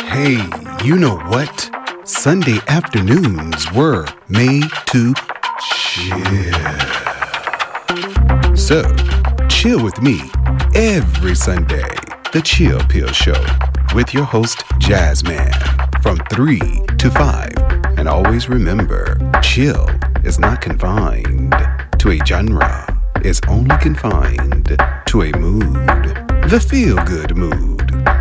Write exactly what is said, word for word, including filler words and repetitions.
Hey, you know what? Sunday afternoons were made to chill. So, chill with me every Sunday. The Chill Pill Show with your host, Jazzman, from three to five. And always remember, chill is not confined to a genre. It's only confined to a mood. The feel-good mood.